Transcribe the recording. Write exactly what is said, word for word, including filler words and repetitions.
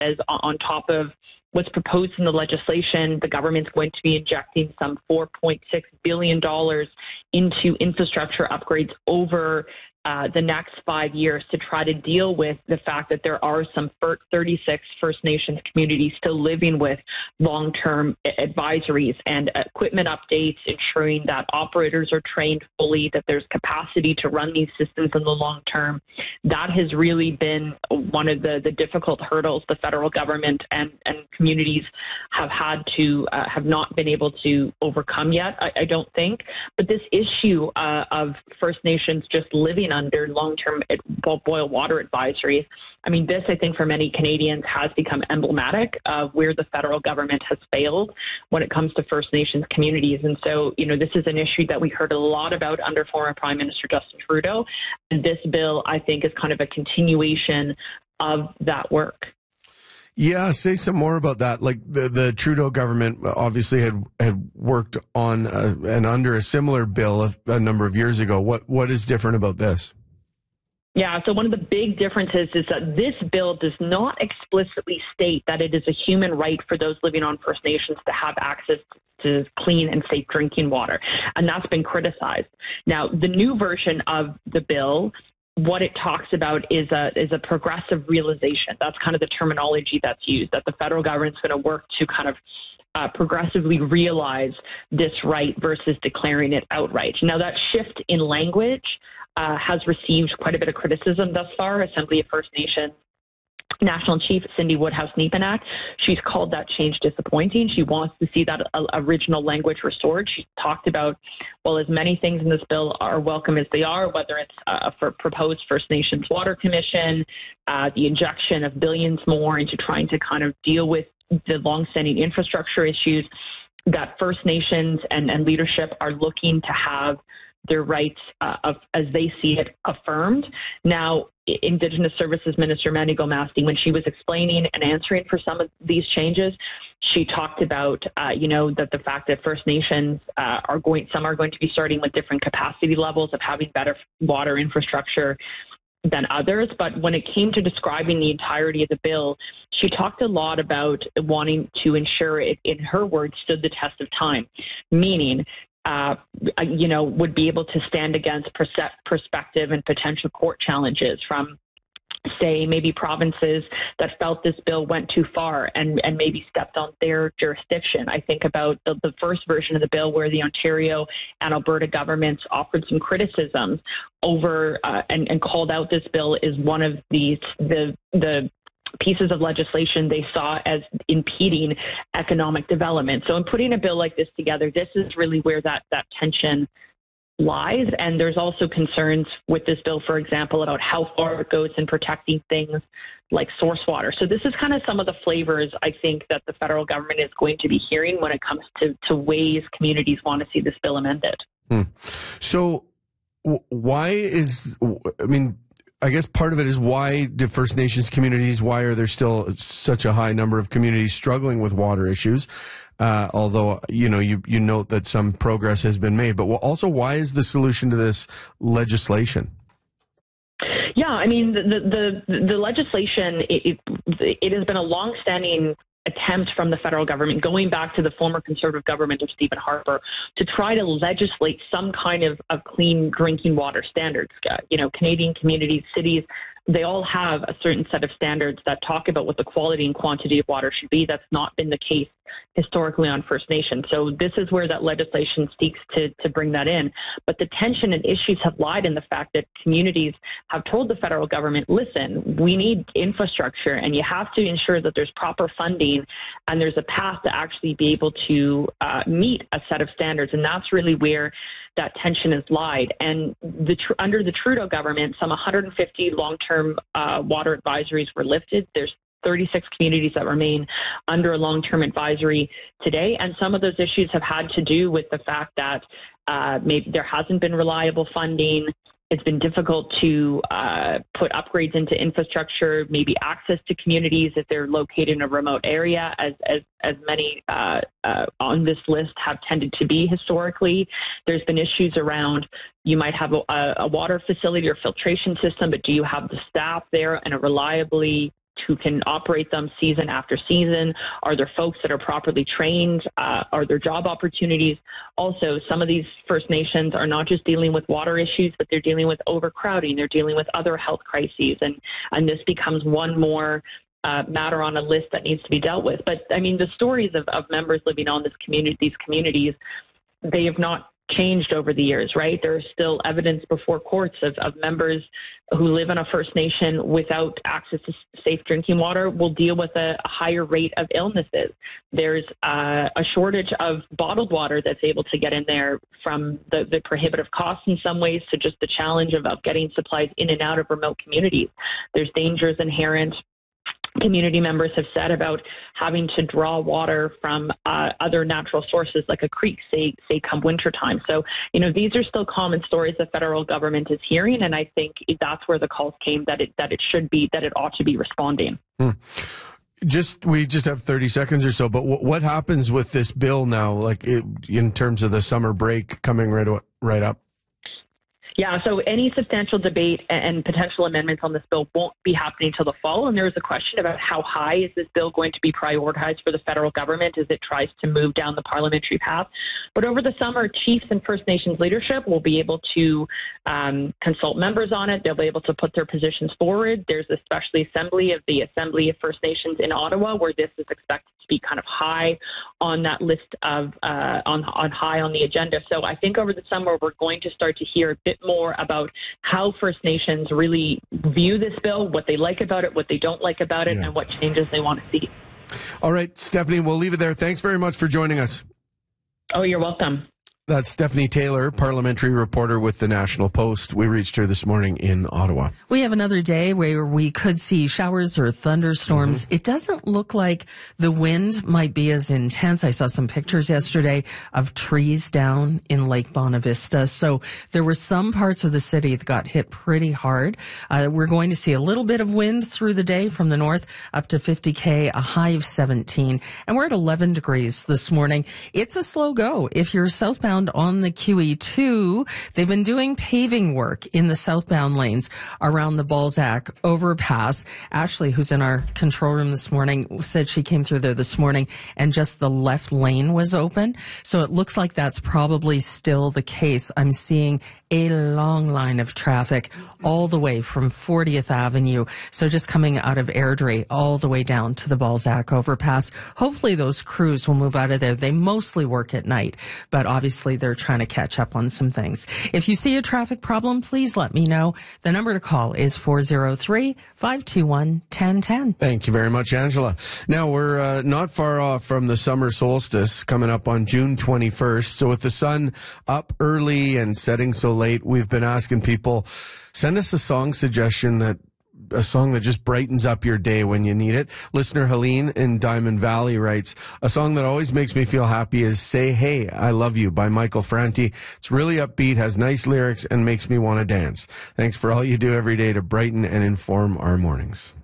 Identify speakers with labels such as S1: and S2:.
S1: as on top of what's proposed in the legislation, the government's going to be injecting some four point six billion dollars into infrastructure upgrades over uh, the next five years to try to deal with the fact that there are some thirty-six First Nations communities still living with long-term advisories and equipment updates, ensuring that operators are trained fully, that there's capacity to run these systems in the long term. That has really been one of the, the difficult hurdles the federal government and, and communities have had to, uh, have not been able to overcome yet, I, I don't think. But this issue uh, of First Nations just living under long-term boil water advisories, I mean, this, I think, for many Canadians has become emblematic of where the federal government has failed when it comes to First Nations communities. And so, you know, this is an issue that we heard a lot about under former Prime Minister Justin Trudeau. And this bill, I think, is kind of a continuation of that work.
S2: Yeah, say some more about that. Like the, the Trudeau government obviously had had worked on a, and under a similar bill a, a number of years ago. What what is different about this?
S1: Yeah, so one of the big differences is that this bill does not explicitly state that it is a human right for those living on First Nations to have access to clean and safe drinking water, and that's been criticized. Now, the new version of the bill, what it talks about is a is a progressive realization. That's kind of the terminology that's used, that the federal government's going to work to kind of uh, progressively realize this right versus declaring it outright. Now, that shift in language uh, has received quite a bit of criticism thus far. Assembly of First Nations National Chief Cindy Woodhouse-Nepenak, she's called that change disappointing. She wants to see that uh, original language restored. She talked about, well, as many things in this bill are welcome as they are, whether it's uh, for proposed First Nations Water Commission, uh, the injection of billions more into trying to kind of deal with the longstanding infrastructure issues, that First Nations and, and leadership are looking to have their rights, uh, of, as they see it, affirmed. Now, Indigenous Services Minister Mandy Gomasti, when she was explaining and answering for some of these changes, she talked about, uh, you know, that the fact that First Nations uh, are going, some are going to be starting with different capacity levels of having better water infrastructure than others. But when it came to describing the entirety of the bill, she talked a lot about wanting to ensure it, in her words, stood the test of time, meaning Uh, you know, would be able to stand against prospective and potential court challenges from, say, maybe provinces that felt this bill went too far and, and maybe stepped on their jurisdiction. I think about the, the first version of the bill where the Ontario and Alberta governments offered some criticisms over uh, and, and called out this bill as one of these, the, the, pieces of legislation they saw as impeding economic development. So in putting a bill like this together, this is really where that, that tension lies. And there's also concerns with this bill, for example, about how far it goes in protecting things like source water. So this is kind of some of the flavors, I think, that the federal government is going to be hearing when it comes to, to ways communities want to see this bill amended.
S2: Hmm. So w- why is, I mean, I guess part of it is why do First Nations communities, why are there still such a high number of communities struggling with water issues? Uh, although, you know, you, you note that some progress has been made, but also why is the solution to this legislation?
S1: Yeah, I mean, the the, the legislation, it, it, it has been a longstanding attempt from the federal government, going back to the former Conservative government of Stephen Harper, to try to legislate some kind of, of clean drinking water standards. Uh, you know, Canadian communities, cities, they all have a certain set of standards that talk about what the quality and quantity of water should be. That's not been the case historically on First Nations. So this is where that legislation seeks to, to bring that in. But the tension and issues have lied in the fact that communities have told the federal government, listen, we need infrastructure and you have to ensure that there's proper funding and there's a path to actually be able to uh, meet a set of standards. And that's really where that tension has lied. And the, under the Trudeau government, some one hundred fifty long-term uh, water advisories were lifted. There's thirty-six communities that remain under a long-term advisory today. And some of those issues have had to do with the fact that uh, maybe there hasn't been reliable funding. It's been difficult to uh, put upgrades into infrastructure, maybe access to communities if they're located in a remote area, as as, as many uh, uh, on this list have tended to be historically. There's been issues around, you might have a, a water facility or filtration system, but do you have the staff there and a reliably who can operate them season after season? Are there folks that are properly trained? Uh, are there job opportunities? Also, some of these First Nations are not just dealing with water issues, but they're dealing with overcrowding. They're dealing with other health crises. And, and this becomes one more uh, matter on a list that needs to be dealt with. But, I mean, the stories of, of members living on this community, these communities, they have not changed over the years, right? There is still evidence before courts of, of members who live in a First Nation without access to safe drinking water will deal with a, a higher rate of illnesses. There's uh, a shortage of bottled water that's able to get in there from the, the prohibitive costs in some ways to just the challenge of, of getting supplies in and out of remote communities. There's dangers inherent. Community members have said about having to draw water from uh, other natural sources like a creek, say, say come wintertime. So, you know, these are still common stories the federal government is hearing, and I think that's where the calls came that it that it should be, that it ought to be responding.
S2: Hmm. Just we just have thirty seconds or so, but w- what happens with this bill now, like it, in terms of the summer break coming right right up?
S1: Yeah, so any substantial debate and potential amendments on this bill won't be happening until the fall. And there is a question about how high is this bill going to be prioritized for the federal government as it tries to move down the parliamentary path. But over the summer, Chiefs and First Nations leadership will be able to um, consult members on it. They'll be able to put their positions forward. There's a special assembly of the Assembly of First Nations in Ottawa where this is expected to be kind of high on that list of uh, on, on high on the agenda. So I think over the summer, we're going to start to hear a bit more about how First Nations really view this bill, what they like about it, what they don't like about it, yeah. and what changes they want to see.
S2: All right, Stephanie, we'll leave it there. Thanks very much for joining us.
S1: Oh, you're welcome.
S2: That's Stephanie Taylor, parliamentary reporter with the National Post. We reached her this morning in Ottawa.
S3: We have another day where we could see showers or thunderstorms. Mm-hmm. It doesn't look like the wind might be as intense. I saw some pictures yesterday of trees down in Lake Bonavista. So there were some parts of the city that got hit pretty hard. Uh, we're going to see a little bit of wind through the day from the north up to fifty K, a high of seventeen. And we're at eleven degrees this morning. It's a slow go. If you're southbound on the Q E two, they've been doing paving work in the southbound lanes around the Balzac overpass. Ashley, who's in our control room this morning, said she came through there this morning and just the left lane was open. So it looks like that's probably still the case. I'm seeing a long line of traffic all the way from fortieth Avenue. So just coming out of Airdrie all the way down to the Balzac overpass. Hopefully those crews will move out of there. They mostly work at night, but obviously they're trying to catch up on some things. If you see a traffic problem, please let me know. The number to call is four oh three, five two one, one oh one oh.
S2: Thank you very much, Angela. Now, we're uh, not far off from the summer solstice coming up on June twenty-first. So with the sun up early and setting so late, we've been asking people, send us a song suggestion that a song that just brightens up your day when you need it. Listener Helene in Diamond Valley writes, a song that always makes me feel happy is Say Hey, I Love You by Michael Franti. It's really upbeat, has nice lyrics, and makes me want to dance. Thanks for all you do every day to brighten and inform our mornings.